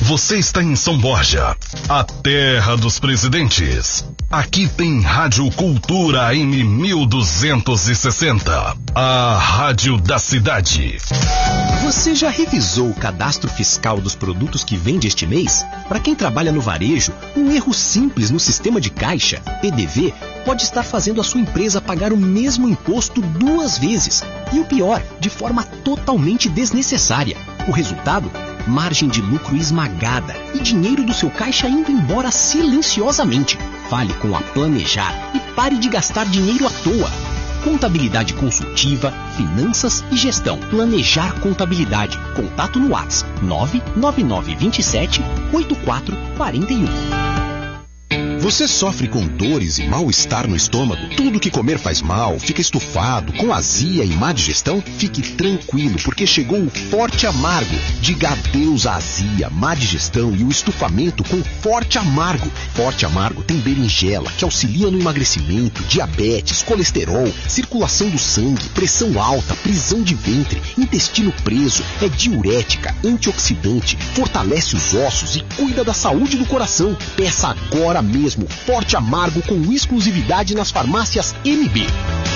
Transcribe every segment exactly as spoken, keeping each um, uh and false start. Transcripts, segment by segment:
Você está em São Borja, a terra dos presidentes. Aqui tem Rádio Cultura M mil duzentos e sessenta, a rádio da cidade. Você já revisou o cadastro fiscal dos produtos que vende este mês? Para quem trabalha no varejo, um erro simples no sistema de caixa, P D V, pode estar fazendo a sua empresa pagar o mesmo imposto duas vezes. E o pior, de forma totalmente desnecessária. O resultado? Margem de lucro esmagada e dinheiro do seu caixa indo embora silenciosamente. Fale com a Planejar e pare de gastar dinheiro à toa. Contabilidade consultiva, finanças e gestão. Planejar Contabilidade. Contato no WhatsApp nove nove nove dois sete oito quatro quatro um. Você sofre com dores e mal-estar no estômago? Tudo que comer faz mal, fica estufado, com azia e má digestão? Fique tranquilo, porque chegou o Forte Amargo. Diga adeus à azia, má digestão e o estufamento com Forte Amargo. Forte Amargo tem berinjela, que auxilia no emagrecimento, diabetes, colesterol, circulação do sangue, pressão alta, prisão de ventre, intestino preso, é diurética, antioxidante, fortalece os ossos e cuida da saúde do coração. Peça agora mesmo Forte Amargo com exclusividade nas farmácias M B.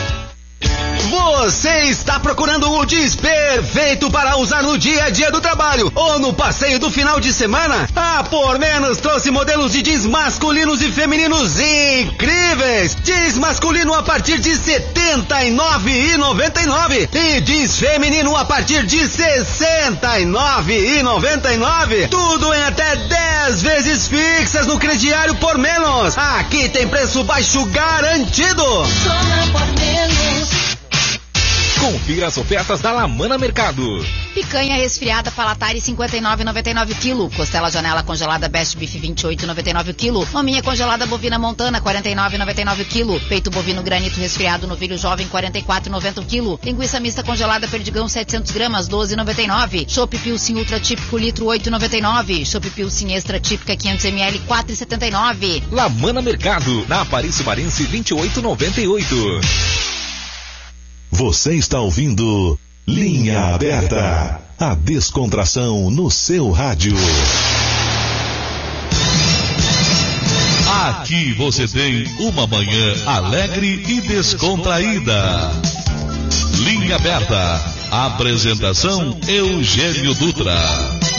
Você está procurando o diz perfeito para usar no dia a dia do trabalho ou no passeio do final de semana? A Por Menos trouxe modelos de jeans masculinos e femininos incríveis. Jeans masculino a partir de setenta e nove reais e noventa e nove centavos e jeans feminino a partir de sessenta e nove reais e noventa e nove centavos. Tudo em até dez vezes fixas no crediário Por Menos. Aqui tem preço baixo garantido. Só na Por Menos. Confira as ofertas da Lamana Mercado. Picanha resfriada Palatari cinquenta e nove reais e noventa e nove centavos quilo. Costela janela congelada Best Beef vinte e oito reais e noventa e nove centavos quilo. Maminha congelada bovina Montana quarenta e nove reais e noventa e nove centavos quilo. Peito bovino granito resfriado novilho jovem quarenta e quatro reais e noventa centavos quilo. Linguiça mista congelada Perdigão setecentos gramas doze reais e noventa e nove centavos. Chopp Pilsen Ultra Típico litro oito reais e noventa e nove centavos. Chopp Pilsen Extra Típica quinhentos mililitros quatro reais e setenta e nove centavos. Lamana Mercado, na Aparício Marense vinte e oito reais e noventa e oito centavos. Você está ouvindo Linha Aberta, a descontração no seu rádio. Aqui você tem uma manhã alegre e descontraída. Linha Aberta, apresentação Eugênio Dutra.